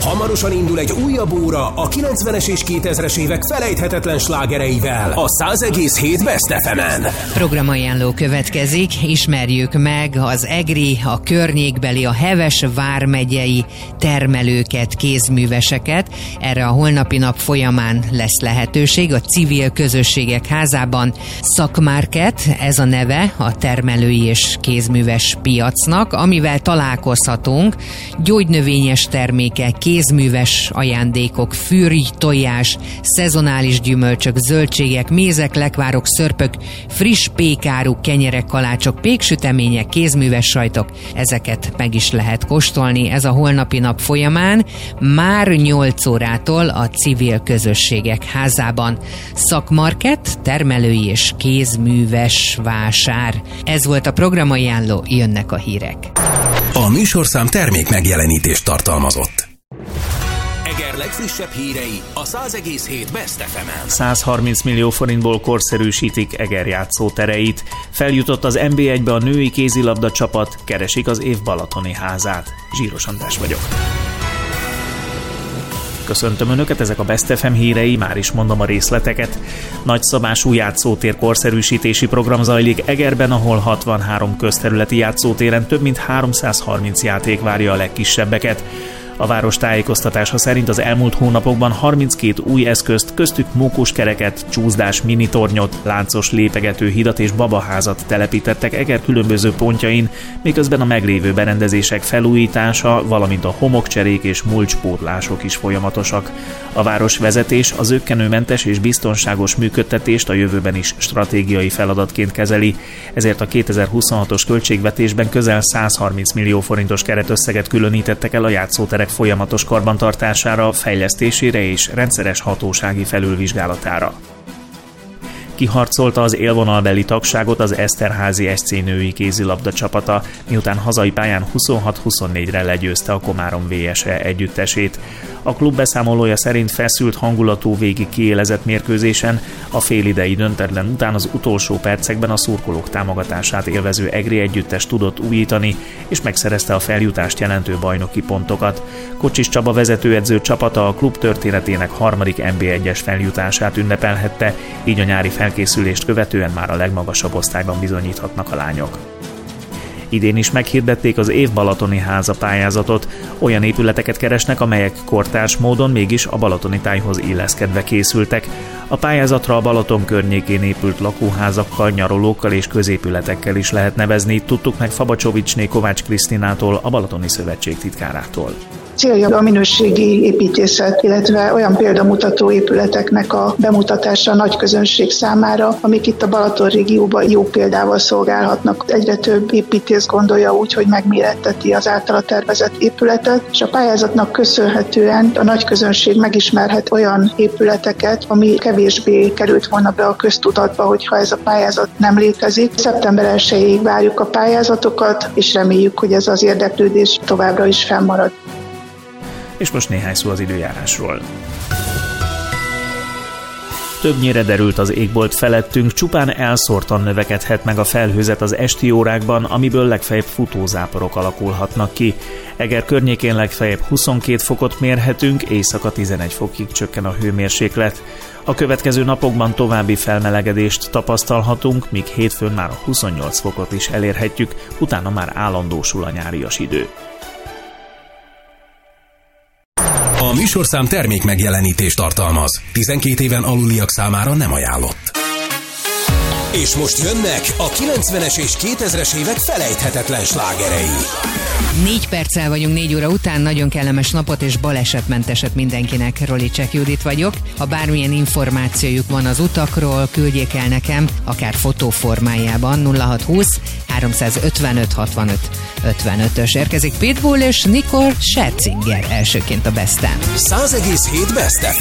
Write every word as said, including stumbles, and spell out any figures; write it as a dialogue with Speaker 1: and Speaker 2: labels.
Speaker 1: Hamarosan indul egy újabb óra a kilencvenes és kétezres évek felejthetetlen slágereivel a száz egész hét Best ef emen.
Speaker 2: Programajánló következik, ismerjük meg az egri, a környékbeli, a Heves vármegyei termelőket, kézműveseket. Erre a holnapi nap folyamán lesz lehetőség a Civil Közösségek Házában. Szakmarket, ez a neve a termelői és kézműves piacnak, amivel találkozhatunk gyógynövényes termékek, kézműves ajándékok, fürj, tojás, szezonális gyümölcsök, zöldségek, mézek, lekvárok, szörpök, friss pékáruk, kenyerek, kalácsok, péksütemények, kézműves sajtok, ezeket meg is lehet kóstolni. Ez a holnapi nap folyamán már nyolc órától a Civil Közösségek Házában. Szakmarket, termelői és kézműves vásár. Ez volt a programajánló, jönnek a hírek.
Speaker 1: A műsorszám termék megjelenítést tartalmazott. Eger legfrissebb hírei a száz egész hét Best ef emen.
Speaker 3: százharminc millió forintból korszerűsítik Eger játszótereit. Feljutott az en bé egybe a női kézilabda csapat, keresik az év balatoni házát. Zsíros András vagyok. Köszöntöm Önöket, ezek a Best ef em hírei, már is mondom a részleteket. Nagyszabású játszótér korszerűsítési program zajlik Egerben, ahol hatvanhárom közterületi játszótéren több mint háromszázharminc játék várja a legkisebbeket. A város tájékoztatása szerint az elmúlt hónapokban harminckét új eszközt, köztük mókuskereket, csúszdás minitornyot, láncos lépegető hidat és babaházat telepítettek Eger különböző pontjain, miközben a meglévő berendezések felújítása, valamint a homokcserék és mulcspótlások is folyamatosak. A városvezetés a zökkenőmentes és biztonságos működtetést a jövőben is stratégiai feladatként kezeli, ezért a kétezer-huszonhatos költségvetésben közel százharminc millió forintos keretösszeget különítettek el a játszóterek folyamatos karbantartására, fejlesztésére és rendszeres hatósági felülvizsgálatára. Kiharcolta az élvonalbeli tagságot az Eszterházy es cé női kézilabda csapata, miután hazai pályán huszonhat huszonnégyre legyőzte a Komárom vé es e együttesét. A klub beszámolója szerint feszült hangulatú, végig kiélezett mérkőzésen a félidei döntetlen után az utolsó percekben a szurkolók támogatását élvező egri együttes tudott újítani, és megszerezte a feljutást jelentő bajnoki pontokat. Kocsis Csaba vezetőedző csapata a klub történetének harmadik en bé egyes feljutását ünnepelhette, így a nyári felkészülést követően már a legmagasabb osztályban bizonyíthatnak a lányok. Idén is meghirdették az év balatoni háza pályázatot. Olyan épületeket keresnek, amelyek kortárs módon mégis a balatoni tájhoz illeszkedve készültek. A pályázatra a Balaton környékén épült lakóházakkal, nyaralókkal és középületekkel is lehet nevezni, tudtuk meg Fabacsovicsné Kovács Krisztinától, a Balatoni Szövetség titkárától.
Speaker 4: Célja a minőségi építészet, illetve olyan példamutató épületeknek a bemutatása a nagy közönség számára, amik itt a Balaton régióban jó példával szolgálhatnak. Egyre több építész gondolja úgy, hogy megméretteti az általa tervezett épületet, és a pályázatnak köszönhetően a nagy közönség megismerhet olyan épületeket, ami kevésbé került volna be a köztudatba, hogyha ez a pályázat nem létezik. szeptember elsejéig várjuk a pályázatokat, és reméljük, hogy ez az érdeklődés továbbra is fennmarad.
Speaker 3: És most néhány szó az időjárásról. Többnyire derült az égbolt felettünk, csupán elszórtan növekedhet meg a felhőzet az esti órákban, amiből legfeljebb futózáporok alakulhatnak ki. Eger környékén legfeljebb huszonkét fokot mérhetünk, éjszaka tizenegy fokig csökken a hőmérséklet. A következő napokban további felmelegedést tapasztalhatunk, míg hétfőn már a huszonnyolc fokot is elérhetjük, utána már állandósul a nyárias idő.
Speaker 1: A műsorszám termék megjelenítést tartalmaz. tizenkét éven aluliak számára nem ajánlott. És most jönnek a kilencvenes és kétezres évek felejthetetlen slágerei.
Speaker 2: Négy perccel vagyunk négy óra után, nagyon kellemes napot és balesetmenteset mindenkinek. Rolicek Judit vagyok. Ha bármilyen információjuk van az utakról, küldjék el nekem, akár fotóformájában. Nulla hat húsz háromszázötvenöt hatvanöt ötvenötös. Érkezik Pitbull és Nicole Scherzinger elsőként a Besten.
Speaker 1: száz egész hét Best ef